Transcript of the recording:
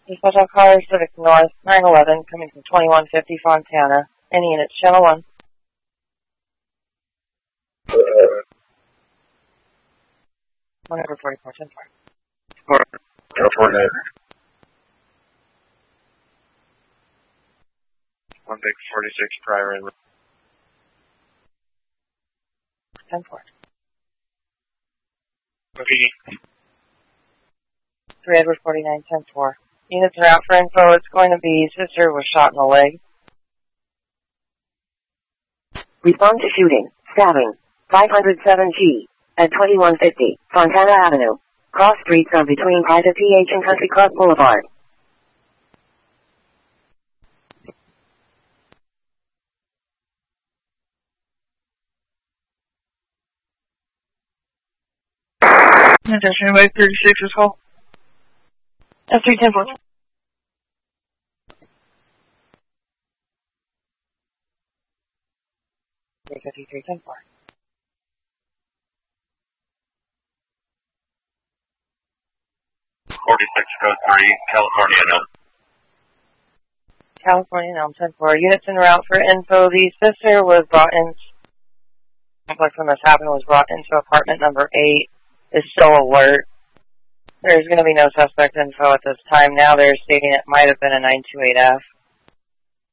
Special car, Civic North, 911, coming from 2150 Fontana. Any units, channel 1. One over 44, 10 4. California. One big 46 prior and 10 4. Okay. 3 Edward 49, 10 4. Units are out for info. It's going to be sister was shot in the leg. Respond to shooting, stabbing, 507G, at 2150, Fontana Avenue. Cross streets are between Private PH and Country Club Boulevard. Attention, anybody 36 is call. S3 10 4. 353, 10 4. Code 3, California Elm. California Elm 10 4. Units en route for info. The sister was brought in. Complex when this happened was brought into apartment number 8. Is still alert. There's going to be no suspect info at this time. Now they're stating it might have been a 928F.